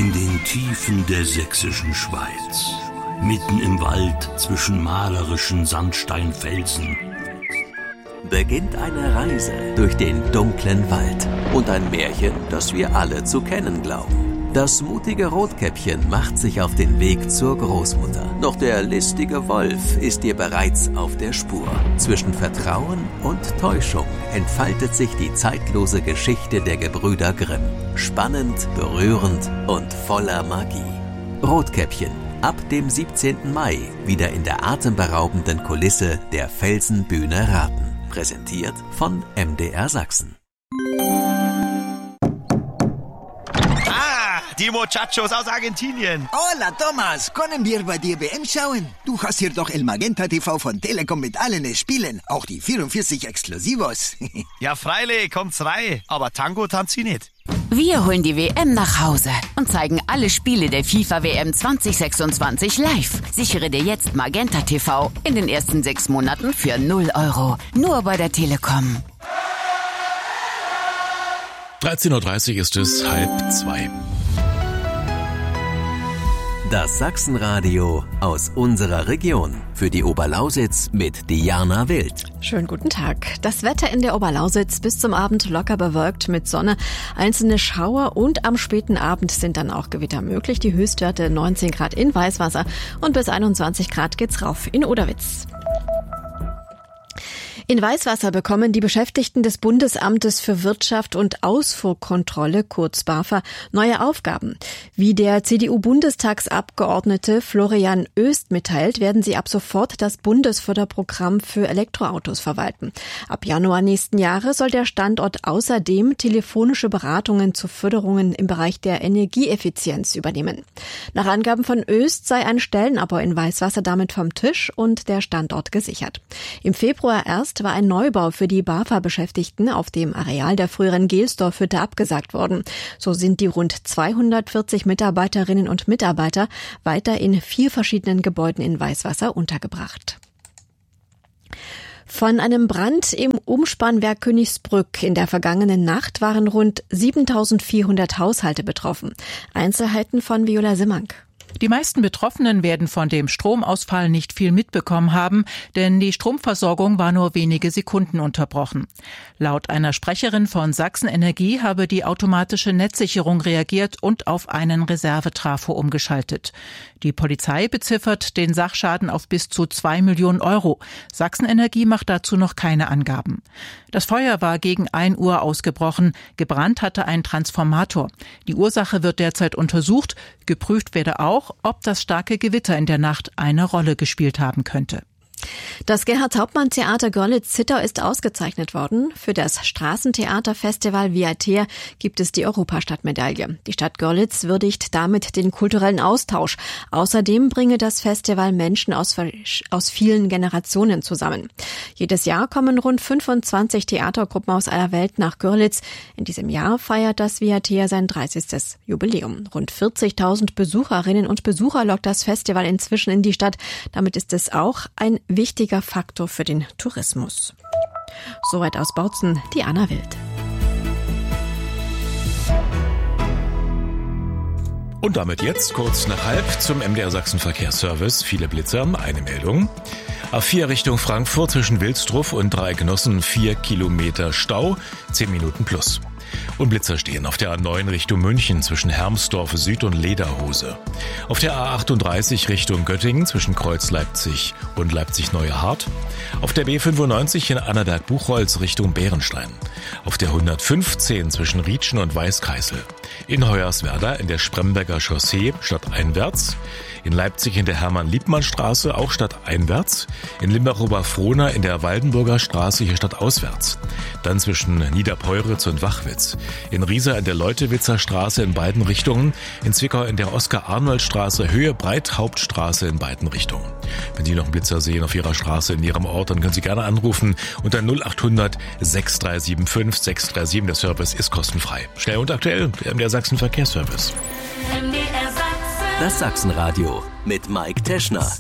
In den Tiefen der sächsischen Schweiz, mitten im Wald zwischen malerischen Sandsteinfelsen, beginnt eine Reise durch den dunklen Wald und ein Märchen, das wir alle zu kennen glauben. Das mutige Rotkäppchen macht sich auf den Weg zur Großmutter. Doch der listige Wolf ist ihr bereits auf der Spur. Zwischen Vertrauen und Täuschung entfaltet sich die zeitlose Geschichte der Gebrüder Grimm. Spannend, berührend und voller Magie. Rotkäppchen, ab dem 17. Mai, wieder in der atemberaubenden Kulisse der Felsenbühne Raten. Präsentiert von MDR Sachsen. Die Muchachos aus Argentinien. Hola, Thomas. Können wir bei dir WM schauen? Du hast hier doch El Magenta TV von Telekom mit allen Spielen. Auch die 44 Exklusivos. Ja, freilich, kommt's rein. Aber Tango tanzt sie nicht. Wir holen die WM nach Hause und zeigen alle Spiele der FIFA-WM 2026 live. Sichere dir jetzt Magenta TV in den ersten 6 Monaten für 0 €. Nur bei der Telekom. 13:30 Uhr ist es, 1:30. Das Sachsenradio aus unserer Region. Für die Oberlausitz mit Diana Wild. Schönen guten Tag. Das Wetter in der Oberlausitz bis zum Abend locker bewölkt mit Sonne. Einzelne Schauer und am späten Abend sind dann auch Gewitter möglich. Die Höchstwerte 19 Grad in Weißwasser und bis 21 Grad geht's rauf in Oderwitz. In Weißwasser bekommen die Beschäftigten des Bundesamtes für Wirtschaft und Ausfuhrkontrolle, kurz BAFA, neue Aufgaben. Wie der CDU-Bundestagsabgeordnete Florian Oest mitteilt, werden sie ab sofort das Bundesförderprogramm für Elektroautos verwalten. Ab Januar nächsten Jahres soll der Standort außerdem telefonische Beratungen zu Förderungen im Bereich der Energieeffizienz übernehmen. Nach Angaben von Oest sei ein Stellenabbau in Weißwasser damit vom Tisch und der Standort gesichert. Im Februar erst war ein Neubau für die BAFA-Beschäftigten auf dem Areal der früheren Gelsdorf-Hütte abgesagt worden. So sind die rund 240 Mitarbeiterinnen und Mitarbeiter weiter in 4 verschiedenen Gebäuden in Weißwasser untergebracht. Von einem Brand im Umspannwerk Königsbrück in der vergangenen Nacht waren rund 7.400 Haushalte betroffen. Einzelheiten von Viola Simmank. Die meisten Betroffenen werden von dem Stromausfall nicht viel mitbekommen haben, denn die Stromversorgung war nur wenige Sekunden unterbrochen. Laut einer Sprecherin von Sachsen Energie habe die automatische Netzsicherung reagiert und auf einen Reservetrafo umgeschaltet. Die Polizei beziffert den Sachschaden auf bis zu 2 Millionen €. Sachsen Energie macht dazu noch keine Angaben. Das Feuer war gegen 1 Uhr ausgebrochen. Gebrannt hatte ein Transformator. Die Ursache wird derzeit untersucht. Geprüft werde auch, ob das starke Gewitter in der Nacht eine Rolle gespielt haben könnte. Das Gerhard-Hauptmann-Theater Görlitz-Zittau ist ausgezeichnet worden. Für das Straßentheaterfestival Viatea gibt es die Europastadtmedaille. Die Stadt Görlitz würdigt damit den kulturellen Austausch. Außerdem bringe das Festival Menschen aus vielen Generationen zusammen. Jedes Jahr kommen rund 25 Theatergruppen aus aller Welt nach Görlitz. In diesem Jahr feiert das Viatea sein 30. Jubiläum. Rund 40.000 Besucherinnen und Besucher lockt das Festival inzwischen in die Stadt. Damit ist es auch ein wichtiger Faktor für den Tourismus. Soweit aus Bautzen, Diana Wild. Und damit jetzt kurz nach 1:30 zum MDR Sachsen Verkehrsservice. Viele Blitzer, eine Meldung. A4 Richtung Frankfurt zwischen Wilsdruff und Dreigenossen 4 Kilometer Stau, 10 Minuten plus. Und Blitzer stehen auf der A9 Richtung München zwischen Hermsdorf Süd und Lederhose. Auf der A38 Richtung Göttingen zwischen Kreuz Leipzig und Leipzig-Neue Hart. Auf der B95 in Annaberg-Buchholz Richtung Bärenstein. Auf der 115 zwischen Rietschen und Weißkreisel. In Hoyerswerda in der Spremberger Chaussee stadteinwärts. In Leipzig in der Hermann-Liebmann-Straße auch stadteinwärts. In Limbach-Oberfrohna in der Waldenburger Straße hier stadtauswärts. Dann zwischen Niederpeuritz und Wachwitz. In Riesa in der Leutewitzer Straße in beiden Richtungen. In Zwickau in der Oskar-Arnold-Straße Höhe Breithauptstraße in beiden Richtungen. Wenn Sie noch einen Blitzer sehen auf Ihrer Straße in Ihrem Ort, dann können Sie gerne anrufen unter 0800 6375 637. Der Service ist kostenfrei. Schnell und aktuell, der Sachsen Verkehrsservice. Das Sachsenradio mit Mike Teschner.